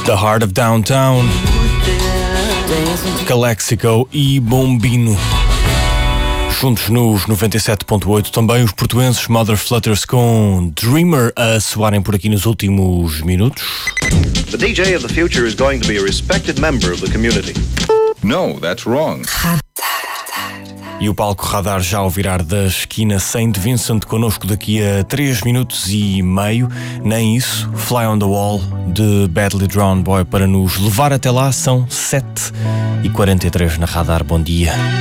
The Heart of Downtown, Calexico e Bombino. Juntos nos 97.8, também os portuenses Mother Flutters com Dreamer a soarem por aqui nos últimos minutos. The DJ of the future is going to be a respected member of the community. No, that's wrong. E o palco Radar já ao virar da esquina St. Vincent, connosco daqui a 3 minutos e meio. Nem isso, Fly on the Wall de Badly Drawn Boy para nos levar até lá. São 7h43 na Radar. Bom dia.